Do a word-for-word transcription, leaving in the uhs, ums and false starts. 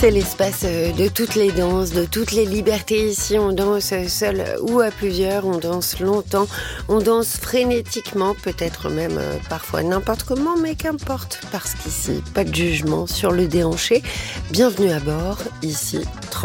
C'est l'espace de toutes les danses, de toutes les libertés. Ici, on danse seul ou à plusieurs, on danse longtemps, on danse frénétiquement, peut-être même euh, parfois n'importe comment, mais qu'importe, parce qu'ici, pas de jugement sur le déhanché. Bienvenue à bord, ici,